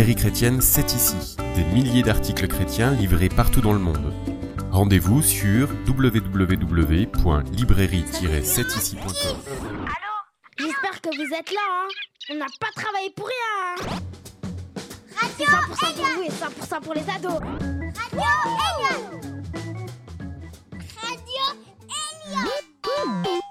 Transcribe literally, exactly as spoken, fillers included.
librairie chrétienne C'est ici. Des milliers d'articles chrétiens livrés partout dans le monde. Rendez-vous sur w w w point librairie tiret c'est ici point com. Allô ? J'espère que vous êtes là, hein. On n'a pas travaillé pour rien, hein. Radio C'est cent pour cent pour vous et cent pour cent pour les ados. Radio Egan.